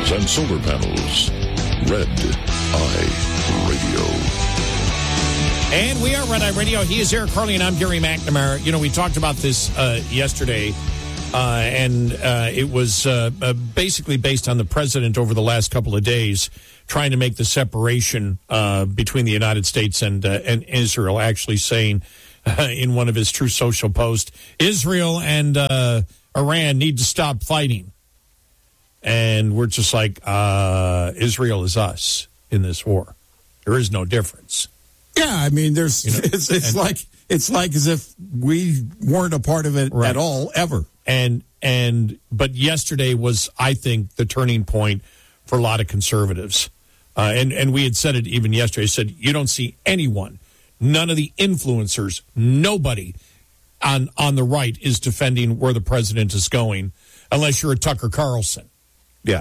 cameras, and solar panels. Red Eye Radio. And we are Red Eye Radio. He is Eric Carly, and I'm Gary McNamara. You know, we talked about this yesterday, and it was basically based on the president over the last couple of days trying to make the separation between the United States and Israel, actually saying in one of his True Social posts, Israel and Iran need to stop fighting. And we're just like, Israel is us in this war. There is no difference. Yeah, I mean, it's like as if we weren't a part of it at all, ever. But yesterday was, I think, the turning point for a lot of conservatives. And we had said it even yesterday. I said, you don't see anyone, none of the influencers, nobody on the right is defending where the president is going, unless you're a Tucker Carlson. Yeah.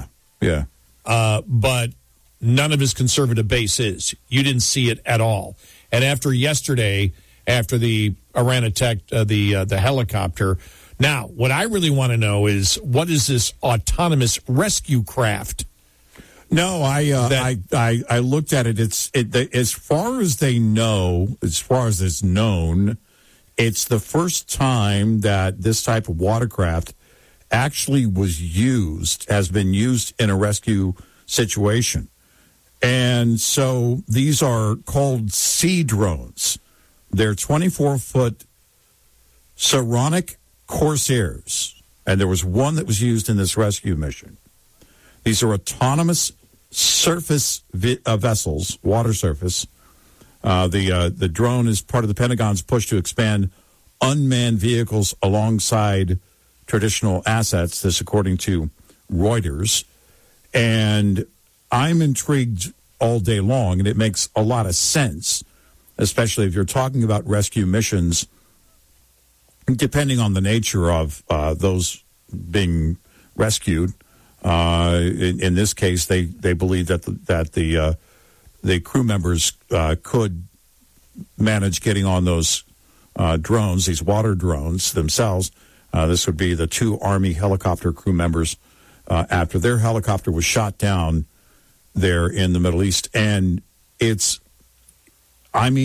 But none of his conservative base is. You didn't see it at all. And after yesterday, after the Iran attacked the helicopter, now what I really want to know is, what is this autonomous rescue craft? No, I looked at it. As far as they know, as far as it's known, it's the first time that this type of watercraft actually has been used in a rescue situation. And so these are called sea drones. They're 24-foot Saronic Corsairs. And there was one that was used in this rescue mission. These are autonomous surface vessels, water surface. The drone is part of the Pentagon's push to expand unmanned vehicles alongside traditional assets, this according to Reuters. And I'm intrigued all day long, and it makes a lot of sense, especially if you're talking about rescue missions, depending on the nature of those being rescued. In this case, they believe that the crew members could manage getting on those drones, these water drones themselves. This would be the 2 Army helicopter crew members after their helicopter was shot down there in the Middle East. And I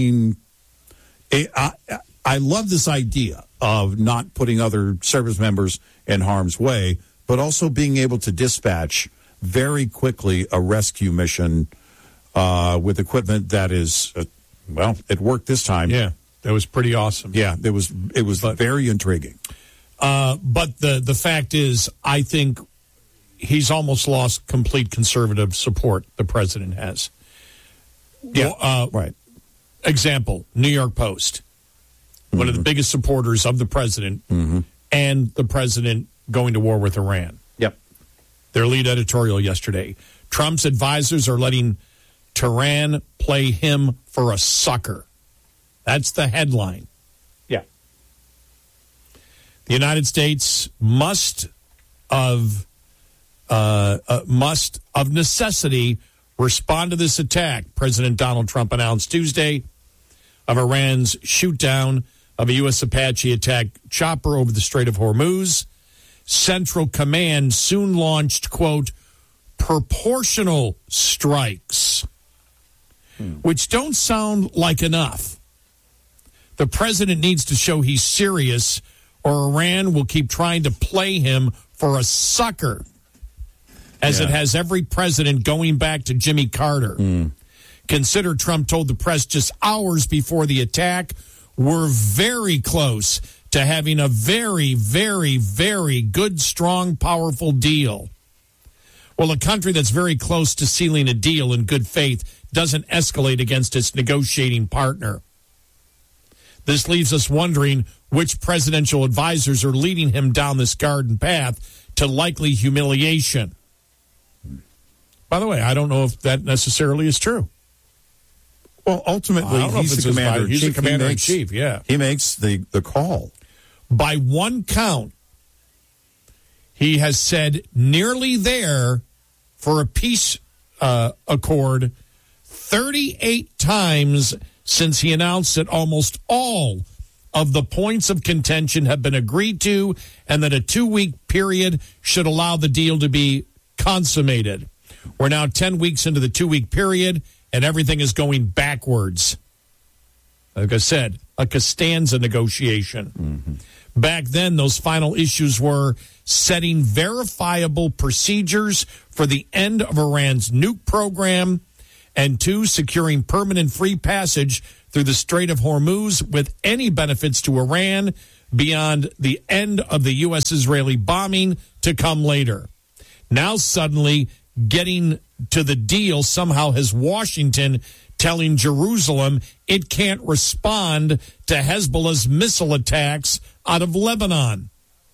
love this idea of not putting other service members in harm's way, but also being able to dispatch very quickly a rescue mission with equipment that is, it worked this time. Yeah, that was pretty awesome. Yeah, it was very intriguing. But the fact is, I think he's almost lost complete conservative support, the president has. Yeah, right. Example, New York Post, one of the biggest supporters of the president and the president going to war with Iran. Yep. Their lead editorial yesterday. Trump's advisors are letting Tehran play him for a sucker. That's the headline. Yeah. The United States must of necessity respond to this attack, President Donald Trump announced Tuesday, of Iran's shoot down of a U.S. Apache attack chopper over the Strait of Hormuz. Central Command soon launched, quote, proportional strikes, which don't sound like enough. The president needs to show he's serious, or Iran will keep trying to play him for a sucker, as it has every president going back to Jimmy Carter. Consider, Trump told the press just hours before the attack, we're very close to having a very, very, very good, strong, powerful deal. Well, a country that's very close to sealing a deal in good faith doesn't escalate against its negotiating partner. This leaves us wondering which presidential advisors are leading him down this garden path to likely humiliation. By the way, I don't know if that necessarily is true. Well, ultimately, he's the commander-in-chief. He's the commander-in-chief, yeah. He makes the call. By one count, he has said nearly there for a peace accord 38 times since he announced that almost all of the points of contention have been agreed to and that a 2-week period should allow the deal to be consummated. We're now 10 weeks into the 2-week period, and everything is going backwards. Like I said, a Costanza negotiation. Mm-hmm. Back then, those final issues were setting verifiable procedures for the end of Iran's nuke program, and 2, securing permanent free passage through the Strait of Hormuz with any benefits to Iran beyond the end of the U.S.-Israeli bombing to come later. Now suddenly getting to the deal somehow has Washington telling Jerusalem it can't respond to Hezbollah's missile attacks out of Lebanon.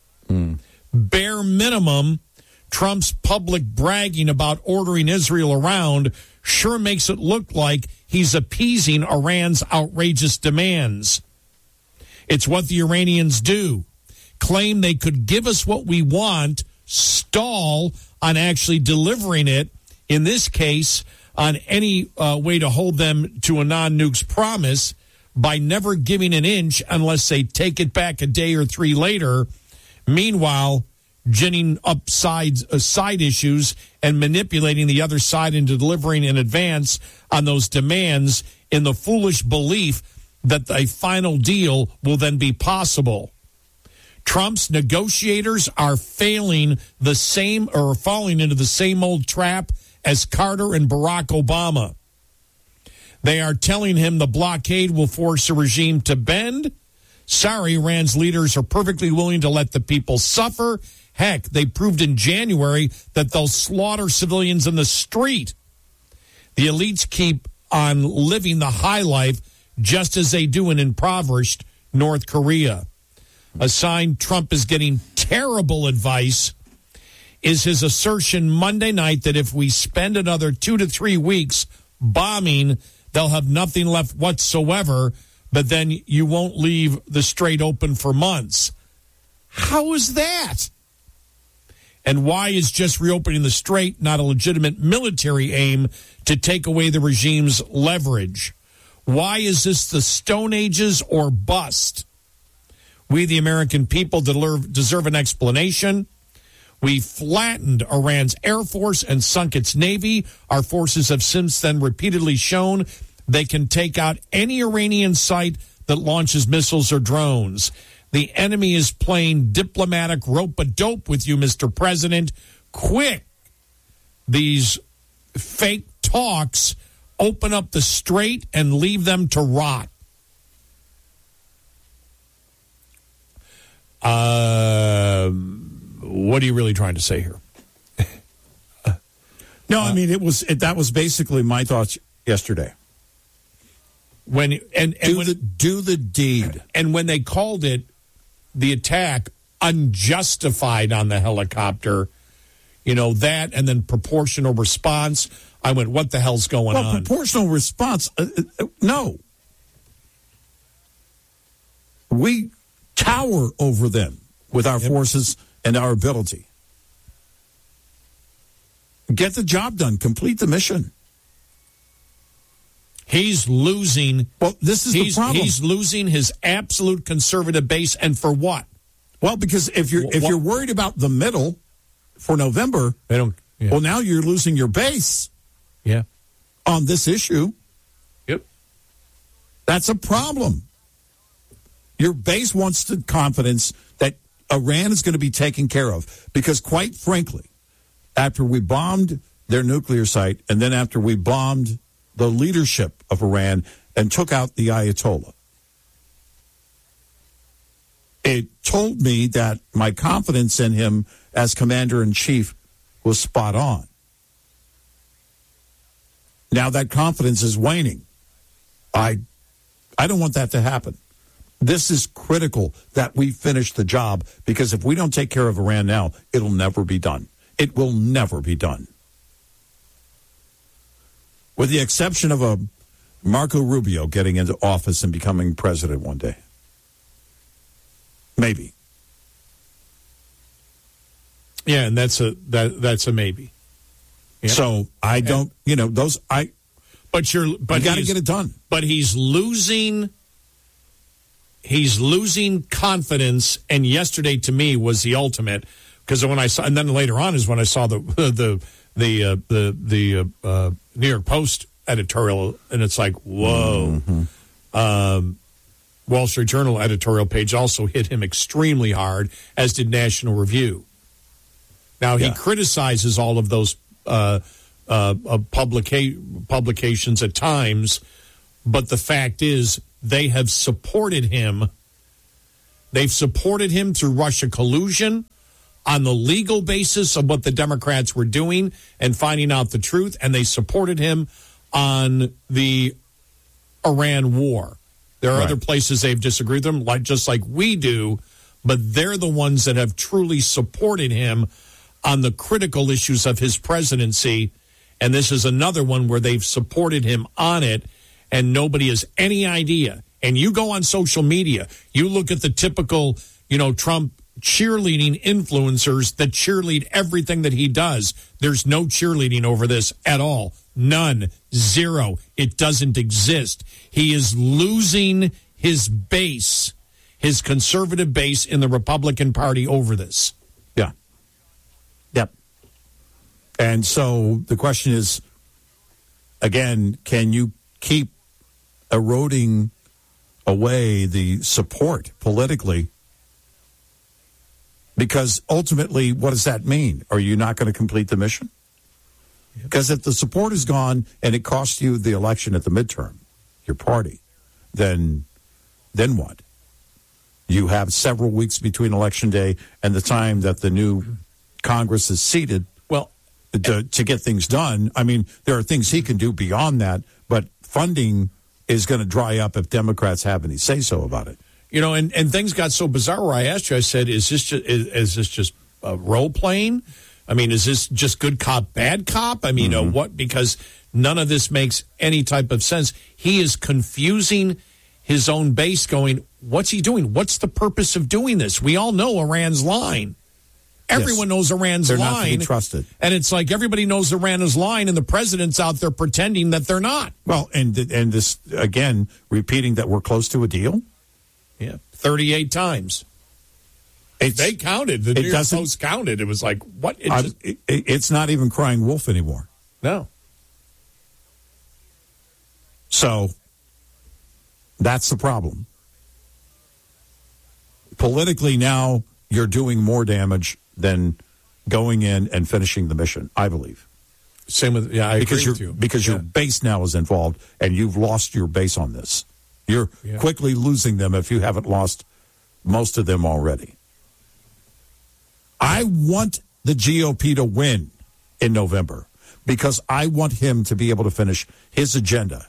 Bare minimum, Trump's public bragging about ordering Israel around sure makes it look like he's appeasing Iran's outrageous demands. It's what the Iranians do. Claim they could give us what we want, stall on actually delivering it, in this case, on any way to hold them to a non-nukes promise by never giving an inch unless they take it back a day or 3 later. Meanwhile, ginning up side issues and manipulating the other side into delivering in advance on those demands in the foolish belief that a final deal will then be possible. Trump's negotiators are falling into the same old trap as Carter and Barack Obama. They are telling him the blockade will force a regime to bend. Sorry, Iran's leaders are perfectly willing to let the people suffer. Heck, they proved in January that they'll slaughter civilians in the street. The elites keep on living the high life just as they do in impoverished North Korea. A sign Trump is getting terrible advice is his assertion Monday night that if we spend another 2 to 3 weeks bombing, they'll have nothing left whatsoever, but then you won't leave the strait open for months. How is that? And why is just reopening the strait not a legitimate military aim to take away the regime's leverage? Why is this the Stone Ages or bust? We, the American people, deserve an explanation. We flattened Iran's air force and sunk its navy. Our forces have since then repeatedly shown they can take out any Iranian site that launches missiles or drones. The enemy is playing diplomatic rope-a-dope with you, Mr. President. Quick, these fake talks, open up the strait and leave them to rot. What are you really trying to say here? No, I mean that was basically my thoughts yesterday. Do the deed. And when they called it the attack unjustified on the helicopter, that and then proportional response, I went, what the hell's going on? Proportional response, no. We tower over them with our forces and our ability. Get the job done. Complete the mission. He's losing. Well, this is the problem. He's losing his absolute conservative base, and for what? Well, because if you're worried about the middle for November, they don't. Yeah. Well, now you're losing your base. Yeah. On this issue. Yep. That's a problem. Your base wants the confidence that Iran is going to be taken care of, because quite frankly, after we bombed their nuclear site, and then after we bombed the leadership of Iran and took out the Ayatollah, it told me that my confidence in him as commander-in-chief was spot on. Now that confidence is waning. I don't want that to happen. This is critical that we finish the job, because if we don't take care of Iran now, it'll never be done. It will never be done. With the exception of a Marco Rubio getting into office and becoming president one day. Maybe. Yeah, and that's a maybe. Yeah. So I don't, But you got to get it done. But he's losing confidence, and yesterday to me was the ultimate. Because when I saw, and then later on is when I saw the New York Post editorial, and it's like, whoa. Mm-hmm. Wall Street Journal editorial page also hit him extremely hard, as did National Review. Now, he criticizes all of those publications at times, but the fact is they have supported him. They've supported him through Russia collusion on the legal basis of what the Democrats were doing and finding out the truth, and they supported him on the Iran war. There are other places they've disagreed with him, just like we do, but they're the ones that have truly supported him on the critical issues of his presidency, and this is another one where they've supported him on it, and nobody has any idea. And you go on social media, you look at the typical, Trump cheerleading influencers that cheerlead everything that he does. There's no cheerleading over this at all. None. Zero. It doesn't exist. He is losing his base, his conservative base in the Republican Party over this. Yeah. Yep. And so the question is, again, can you keep eroding away the support politically? Because ultimately, what does that mean? Are you not going to complete the mission? Because if the support is gone and it costs you the election at the midterm, your party, then what? You have several weeks between Election Day and the time that the new Congress is seated to get things done. I mean, there are things he can do beyond that, but funding is going to dry up if Democrats have any say-so about it. And things got so bizarre where I asked you, I said, is this just role-playing? I mean, is this just good cop, bad cop? I mean, what? Because none of this makes any type of sense. He is confusing his own base, going, what's he doing? What's the purpose of doing this? We all know Iran's lying. Everyone knows Iran's lying. They're not to be trusted. And it's like everybody knows Iran is lying, and the president's out there pretending that they're not. Well, and this, again, repeating that we're close to a deal? Yeah, 38 times. They counted. The New York Post counted. It was like, what? It's not even crying wolf anymore. No. So that's the problem. Politically now, you're doing more damage than going in and finishing the mission, I believe. Same with, I agree with you. Because your base now is involved, and you've lost your base on this. You're quickly losing them if you haven't lost most of them already. I want the GOP to win in November because I want him to be able to finish his agenda.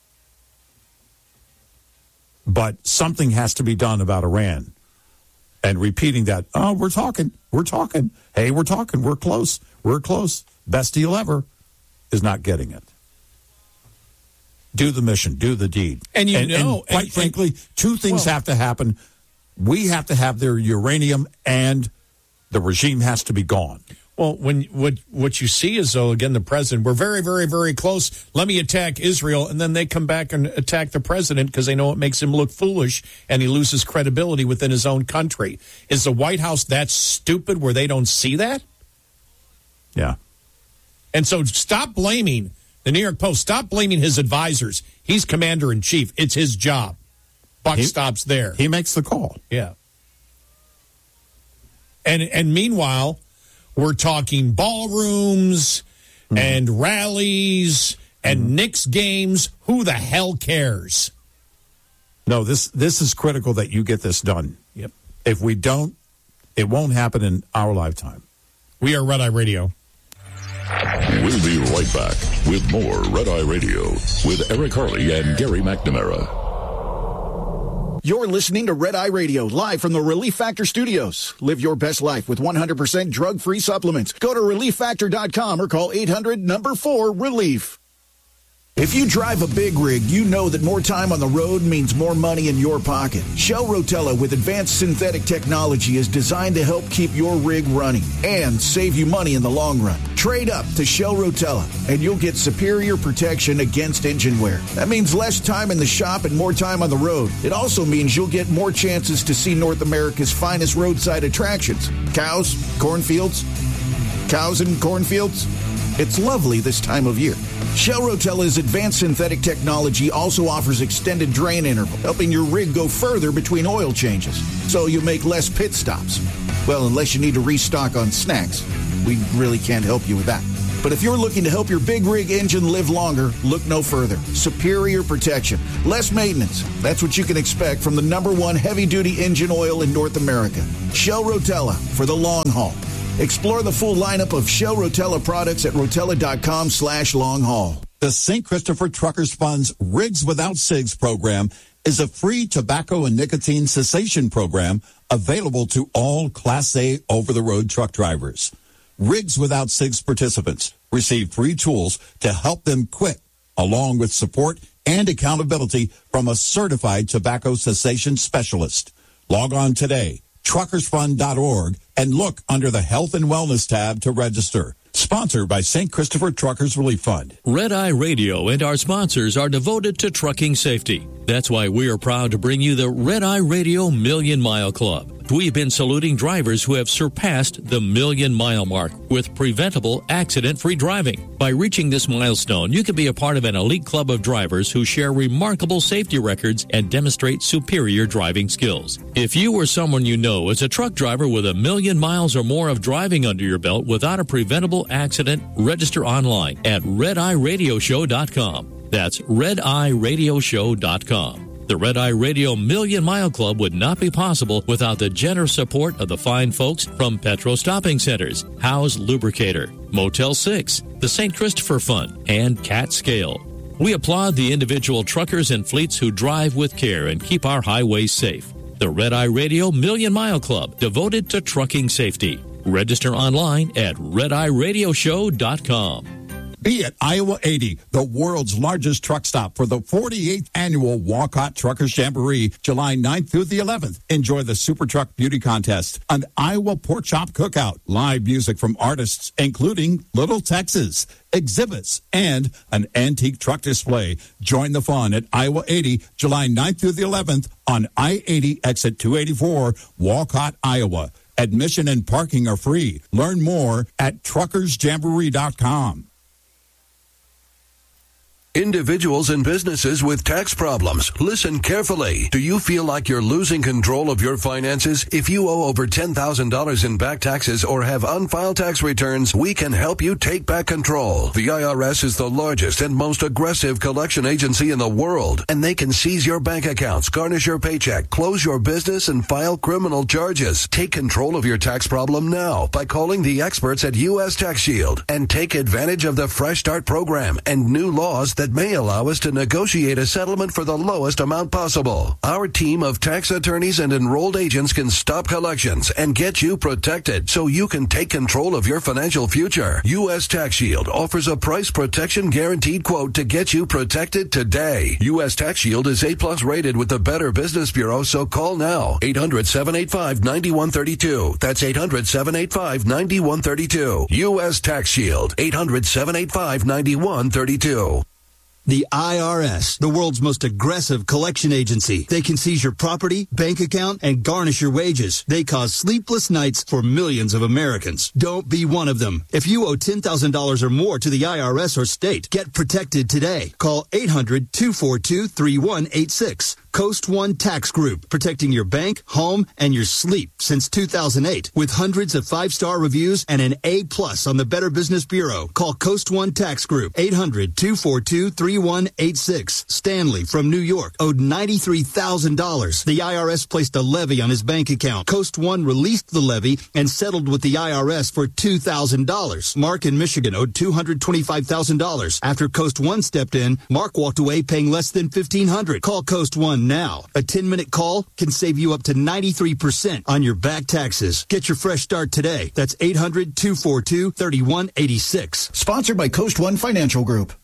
But something has to be done about Iran. And repeating that, we're talking. Hey, we're talking. We're close. Best deal ever is not getting it. Do the mission. Do the deed. And quite frankly, two things have to happen. We have to have their uranium, and the regime has to be gone. Well, what you see is, though, again, the president, we're very, very, very close. Let me attack Israel. And then they come back and attack the president because they know it makes him look foolish and he loses credibility within his own country. Is the White House that stupid where they don't see that? Yeah. And so stop blaming the New York Post. Stop blaming his advisors. He's commander-in-chief. It's his job. Buck stops there. He makes the call. Yeah. And meanwhile, we're talking ballrooms and rallies and Knicks games. Who the hell cares? No, this is critical that you get this done. Yep. If we don't, it won't happen in our lifetime. We are Red Eye Radio. We'll be right back with more Red Eye Radio with Eric Harley and Gary McNamara. You're listening to Red Eye Radio, live from the Relief Factor Studios. Live your best life with 100% drug-free supplements. Go to ReliefFactor.com or call 800-4-RELIEF. If you drive a big rig, you know that more time on the road means more money in your pocket. Shell Rotella with advanced synthetic technology is designed to help keep your rig running and save you money in the long run. Trade up to Shell Rotella, and you'll get superior protection against engine wear. That means less time in the shop and more time on the road. It also means you'll get more chances to see North America's finest roadside attractions. Cows, cornfields. Cows and cornfields? It's lovely this time of year. Shell Rotella's advanced synthetic technology also offers extended drain interval, helping your rig go further between oil changes, so you make less pit stops. Well, unless you need to restock on snacks. We really can't help you with that. But if you're looking to help your big rig engine live longer, look no further. Superior protection, less maintenance. That's what you can expect from the #1 heavy-duty engine oil in North America. Shell Rotella for the long haul. Explore the full lineup of Shell Rotella products at rotella.com/long haul. The St. Christopher Truckers Fund's Rigs Without Cigs program is a free tobacco and nicotine cessation program available to all Class A over-the-road truck drivers. Rigs Without Cigs participants receive free tools to help them quit, along with support and accountability from a certified tobacco cessation specialist. Log on today, truckersfund.org, and look under the Health and Wellness tab to register. Sponsored by St. Christopher Truckers Relief Fund. Red Eye Radio and our sponsors are devoted to trucking safety. That's why we are proud to bring you the Red Eye Radio Million Mile Club. We've been saluting drivers who have surpassed the million-mile mark with preventable, accident-free driving. By reaching this milestone, you can be a part of an elite club of drivers who share remarkable safety records and demonstrate superior driving skills. If you or someone you know is a truck driver with 1 million miles or more of driving under your belt without a preventable accident, register online at RedEyeRadioShow.com. That's RedEyeRadioShow.com. The Red Eye Radio Million Mile Club would not be possible without the generous support of the fine folks from Petro Stopping Centers, Howe's Lubricator, Motel 6, the St. Christopher Fund, and Cat Scale. We applaud the individual truckers and fleets who drive with care and keep our highways safe. The Red Eye Radio Million Mile Club, devoted to trucking safety. Register online at RedEyeRadioShow.com. Be at Iowa 80, the world's largest truck stop for the 48th annual Walcott Truckers Jamboree, July 9th through the 11th. Enjoy the Super Truck Beauty Contest, an Iowa Pork Chop Cookout, live music from artists including Little Texas, exhibits, and an antique truck display. Join the fun at Iowa 80, July 9th through the 11th on I-80 exit 284, Walcott, Iowa. Admission and parking are free. Learn more at truckersjamboree.com. Individuals and businesses with tax problems, listen carefully. Do you feel like you're losing control of your finances? If you owe over $10,000 in back taxes or have unfiled tax returns, we can help you take back control. The IRS is the largest and most aggressive collection agency in the world, and they can seize your bank accounts, garnish your paycheck, close your business, and file criminal charges. Take control of your tax problem now by calling the experts at U.S. Tax Shield and take advantage of the Fresh Start program and new laws that may allow us to negotiate a settlement for the lowest amount possible. Our team of tax attorneys and enrolled agents can stop collections and get you protected so you can take control of your financial future. U.S. Tax Shield offers a price protection guaranteed quote to get you protected today. U.S. Tax Shield is A+ rated with the Better Business Bureau, so call now. 800-785-9132. That's 800-785-9132. U.S. Tax Shield. 800-785-9132. The IRS, the world's most aggressive collection agency. They can seize your property, bank account, and garnish your wages. They cause sleepless nights for millions of Americans. Don't be one of them. If you owe $10,000 or more to the IRS or state, get protected today. Call 800-242-3186. Coast One Tax Group, protecting your bank, home, and your sleep since 2008. With hundreds of 5-star reviews and an A+ on the Better Business Bureau. Call Coast One Tax Group, 800-242-3186. Stanley from New York owed $93,000. The IRS placed a levy on his bank account. Coast One released the levy and settled with the IRS for $2,000. Mark in Michigan owed $225,000. After Coast One stepped in, Mark walked away paying less than $1,500. Call Coast One now. A 10-minute call can save you up to 93% on your back taxes. Get your fresh start today. That's 800-242-3186. Sponsored by Coast One Financial Group.